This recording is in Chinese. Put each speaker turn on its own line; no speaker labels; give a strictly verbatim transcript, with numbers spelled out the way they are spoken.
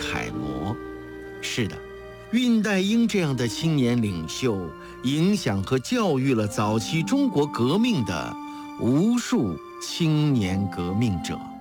楷模。是的，恽代英这样的青年领袖，影响和教育了早期中国革命的无数青年革命者。